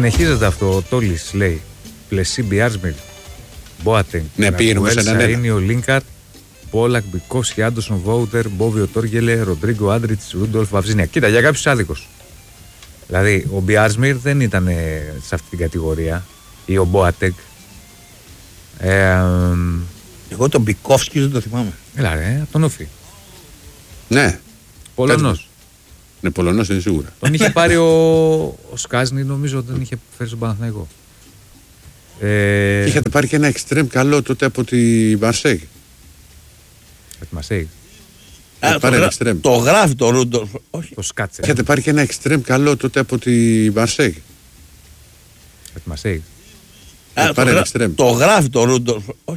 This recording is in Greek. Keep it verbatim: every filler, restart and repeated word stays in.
Συνεχίζεται αυτό. Ο Τόλης λέει Πλεσί Μπιάρσμιλ, Μπόατεν, ναι, πήγαινε σε έναν ένα. Ο Λίνκαρτ, Πόλακ, Μπικόσκι, Άντοσον, Βόουτερ, Μπόβιο Τόργελε, Ροντρίγκο Άντριτς, Ρούντολφ, Βαυζίνια. Κοίτα, για κάποιους άδικος. Δηλαδή, ο Μπιάρσμιλ δεν ήταν σε αυτή την κατηγορία. Ή ο Μπόατεκ. Ε, Εγώ τον Μπικόφσκι δεν το θυμάμαι. Έλα ρε, τον Όφη. Ναι. Πολωνός. Ναι, Πολωνός είναι σίγουρα. Τον είχε πάρει ο, ο Σκάζνη, νομίζω τον είχε φέρει στον Παναθηναϊκό. Ε... Και είχατε πάρει και ένα εξτρέμ καλό τότε από τη Μαρσέγ. Από τη Μαρσέγ. Το, γρα... το γράφει το Ρούντολφ. Όχι. Το Σκάτσε. Είχατε πάρει και ένα εξτρέμ καλό τότε από τη Μαρσέγ. Από τη Μαρσέγ. Το, γρα... το γράφει το Ρούντολφ.